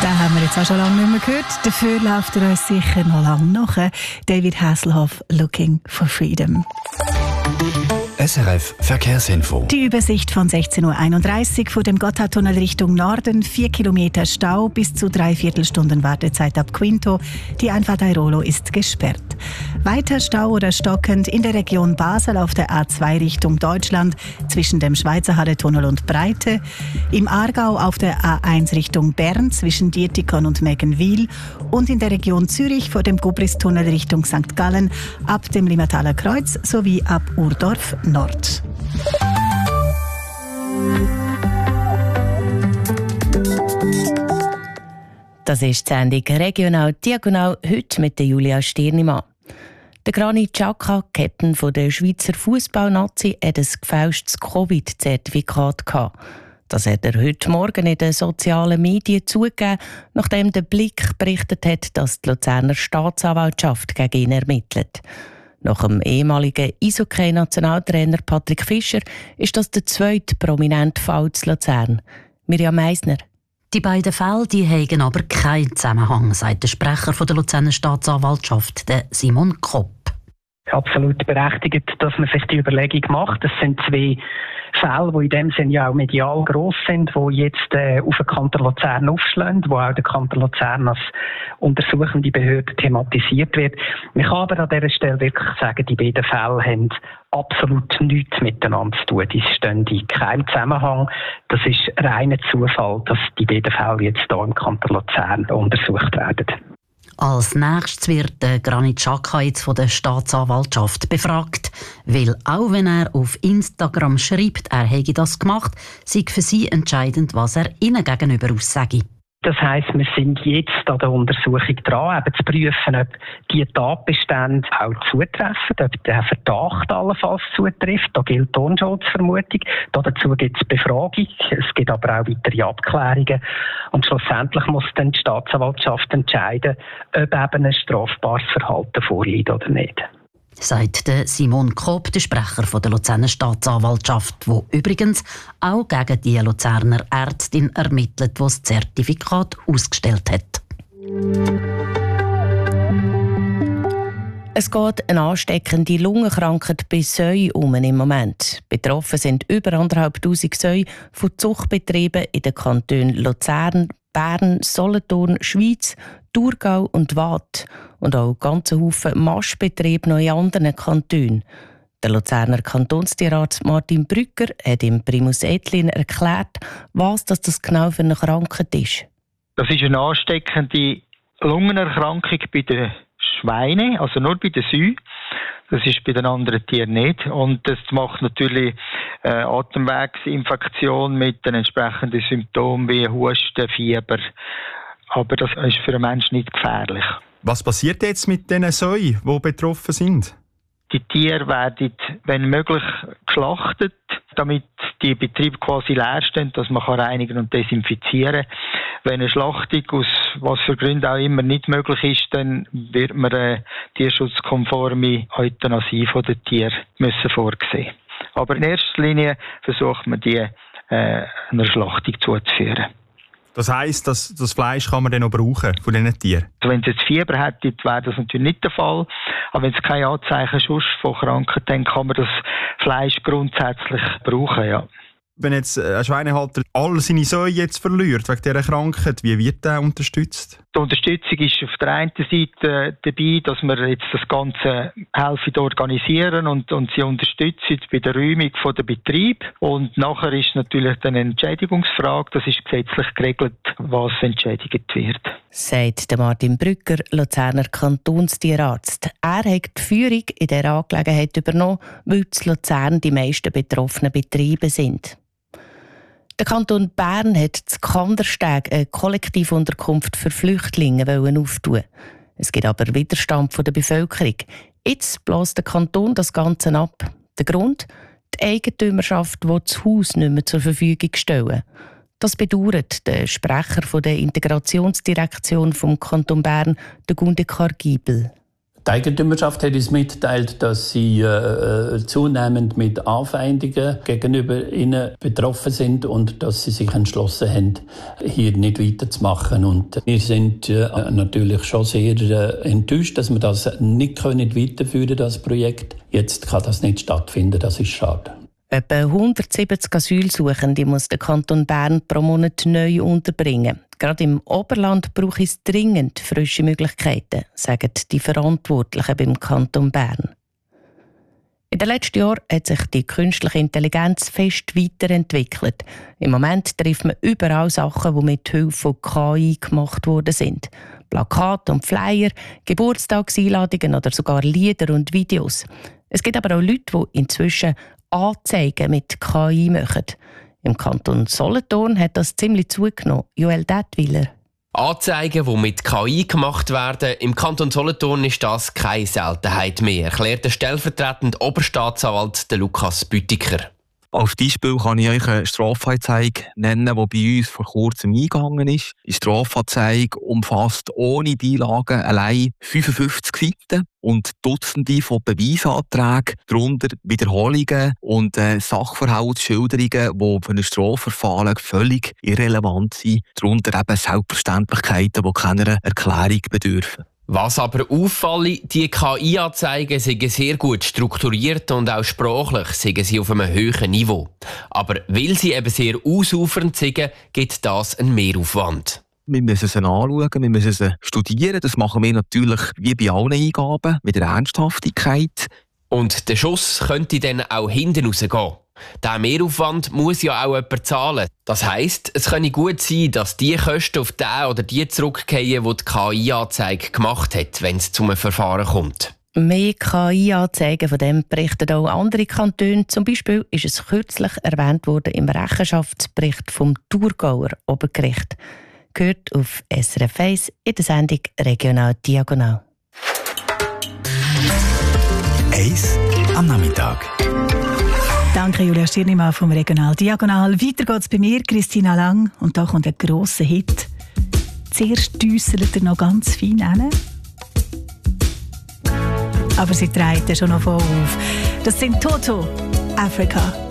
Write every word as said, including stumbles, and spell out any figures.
Den haben wir jetzt auch schon lange nicht mehr gehört. Dafür läuft er uns sicher noch lange nach. David Hasselhoff, «Looking for Freedom». S R F Verkehrsinfo. Die Übersicht von sechzehn Uhr einunddreißig vor dem Gotthardtunnel Richtung Norden. Vier Kilometer Stau, bis zu dreiviertel Stunden Wartezeit ab Quinto. Die Einfahrt Airolo ist gesperrt. Weiter Stau oder stockend in der Region Basel auf der A zwei Richtung Deutschland zwischen dem Schweizer Halletunnel und Breite. Im Aargau auf der A eins Richtung Bern zwischen Dietikon und Meggenwil. Und in der Region Zürich vor dem Gubristunnel Richtung Sankt Gallen ab dem Limmertaler Kreuz sowie ab Urdorf Nord. Das ist die Sendung «Regional Diagonal» heute mit der Julia Stirnimann. Der Granit Xhaka, Captain der Schweizer Fußballnazi, hat ein gefälschtes Covid-Zertifikat gehabt. Das hat er heute Morgen in den sozialen Medien zugegeben, nachdem der Blick berichtet hat, dass die Luzerner Staatsanwaltschaft gegen ihn ermittelt. Nach dem ehemaligen Eishockey-Nationaltrainer Patrick Fischer ist das der zweite prominente Fall zu Luzern. Mirjam Meisner. Die beiden Fälle die haben aber keinen Zusammenhang, sagt der Sprecher der Luzerner Staatsanwaltschaft, der Simon Kopp. Absolut berechtigt, dass man sich die Überlegung macht. Es sind zwei Fälle, die in dem Sinne ja auch medial gross sind, die jetzt äh, auf den Kanton Luzern aufschlagen, wo auch der Kanton Luzern als untersuchende Behörde thematisiert wird. Man kann aber an dieser Stelle wirklich sagen, die beiden Fälle haben absolut nichts miteinander zu tun. Die stehen in keinem Zusammenhang. Das ist reiner Zufall, dass die beiden Fälle jetzt hier im Kanton Luzern untersucht werden. Als nächstes wird der Granit Xhaka jetzt von der Staatsanwaltschaft befragt, weil auch wenn er auf Instagram schreibt, er hätte das gemacht, sei für sie entscheidend, was er ihnen gegenüber aussage. Das heisst, wir sind jetzt an der Untersuchung dran, eben zu prüfen, ob die Tatbestände auch zutreffen, ob der Verdacht allenfalls zutrifft. Da gilt die Unschuldsvermutung. Dazu gibt es Befragung. Es gibt aber auch weitere Abklärungen. Und schlussendlich muss dann die Staatsanwaltschaft entscheiden, ob eben ein strafbares Verhalten vorliegt oder nicht. Sagt der Simon Kopp, der Sprecher der Luzerner Staatsanwaltschaft, der übrigens auch gegen die Luzerner Ärztin ermittelt, die das Zertifikat ausgestellt hat. Es geht eine ansteckende Lungenkrankheit bei Säuen um im Moment. Betroffen sind über anderthalbtausend Säue von Zuchtbetrieben in den Kantonen Luzern, Bern, Solothurn, Schweiz, Thurgau und Waadt und auch ganze Haufen Maschbetriebe noch in anderen Kantonen. Der Luzerner Kantonstierarzt Martin Brücker hat im Primus Ettlin erklärt, was das, das genau für eine Krankheit ist. Das ist eine ansteckende Lungenerkrankung bei den Schweinen, also nur bei den Säuen. Das ist bei den anderen Tieren nicht. Und das macht natürlich äh, Atemwegsinfektion mit den entsprechenden Symptomen wie Husten, Fieber. Aber das ist für einen Menschen nicht gefährlich. Was passiert jetzt mit den Säuen, die betroffen sind? Die Tiere werden, wenn möglich, geschlachtet, damit die Betriebe quasi leer stehen, dass man reinigen und desinfizieren kann. Wenn eine Schlachtung aus was für Gründen auch immer nicht möglich ist, dann wird man eine tierschutzkonforme Euthanasie der Tiere müssen vorsehen. Aber in erster Linie versucht man, die äh, einer Schlachtung zuzuführen. Das heisst, dass das Fleisch kann man dann noch brauchen von diesen Tieren? Also wenn es jetzt Fieber hätte, wäre das natürlich nicht der Fall. Aber wenn es keine Anzeichen sonst von Krankheit, dann kann man das Fleisch grundsätzlich brauchen, ja. Wenn jetzt ein Schweinehalter all seine Säue jetzt verliert wegen dieser Krankheit, wie wird der unterstützt? Die Unterstützung ist auf der einen Seite dabei, dass wir jetzt das Ganze helfen organisieren und, und sie unterstützen bei der Räumung der Betriebe. Und nachher ist natürlich dann eine Entschädigungsfrage. Das ist gesetzlich geregelt, was entschädigt wird. Sagt der Martin Brücker, Luzerner Kantonstierarzt. Er hat die Führung in dieser Angelegenheit übernommen, weil in Luzern die meisten betroffenen Betriebe sind. Der Kanton Bern hat zu Kandersteg eine Kollektivunterkunft für Flüchtlinge auftun. Es gibt aber Widerstand von der Bevölkerung. Jetzt bläst der Kanton das Ganze ab. Der Grund? Die Eigentümerschaft will das Haus nicht mehr zur Verfügung stellen. Das bedauert der Sprecher der Integrationsdirektion vom Kanton Bern, der Gundekar Giebel. Die Eigentümerschaft hat uns mitgeteilt, dass sie äh, zunehmend mit Anfeindungen gegenüber ihnen betroffen sind und dass sie sich entschlossen haben, hier nicht weiterzumachen. Und wir sind äh, natürlich schon sehr äh, enttäuscht, dass wir das nicht können weiterführen können, das Projekt. Jetzt kann das nicht stattfinden, das ist schade. Etwa hundertsiebzig Asylsuchende muss der Kanton Bern pro Monat neu unterbringen. Gerade im Oberland braucht es dringend frische Möglichkeiten, sagen die Verantwortlichen beim Kanton Bern. In den letzten Jahren hat sich die künstliche Intelligenz fest weiterentwickelt. Im Moment trifft man überall Sachen, die mit Hilfe von K I gemacht worden sind. Plakate und Flyer, Geburtstagseinladungen oder sogar Lieder und Videos. Es gibt aber auch Leute, die inzwischen Anzeigen mit K I machen. Im Kanton Solothurn hat das ziemlich zugenommen. Joel Detwiler. Anzeigen, die mit K I gemacht werden, im Kanton Solothurn ist das keine Seltenheit mehr, erklärt der stellvertretende Oberstaatsanwalt Lukas Büttiker. Als Beispiel kann ich euch eine Strafanzeige nennen, die bei uns vor kurzem eingegangen ist. Die Strafanzeige umfasst ohne die Einlagen allein fünfundfünfzig Seiten und Dutzende von Beweisanträgen, darunter Wiederholungen und äh, Sachverhaltsschilderungen, die für ein Strafverfahren völlig irrelevant sind. Darunter eben Selbstverständlichkeiten, die keiner Erklärung bedürfen. Was aber auffällt, die K I-Anzeigen sind sehr gut strukturiert und auch sprachlich sind sie auf einem hohen Niveau. Aber weil sie eben sehr ausufernd sind, gibt das einen Mehraufwand. Wir müssen sie anschauen, wir müssen sie studieren. Das machen wir natürlich wie bei allen Eingaben mit der Ernsthaftigkeit. Und der Schuss könnte dann auch hinten rausgehen. Der Mehraufwand muss ja auch jemand zahlen. Das heisst, es könnte gut sein, dass die Kosten auf den oder die zurückgehen, die die K I-Anzeige gemacht hat, wenn es zu einem Verfahren kommt. Mehr K I-Anzeigen von dem berichten auch andere Kantone. Zum Beispiel ist es kürzlich erwähnt worden im Rechenschaftsbericht vom Thurgauer Obergericht. Gehört auf S R F eins in der Sendung «Regional Diagonal». Eins am Nachmittag. Danke, Julia Stirnimann vom Regional Diagonal. Weiter geht's bei mir, Christina Lang. Und da kommt ein grosser Hit. Zuerst düsselt er noch ganz fein hin. Aber sie treibt schon noch voll auf. Das sind Toto, Afrika.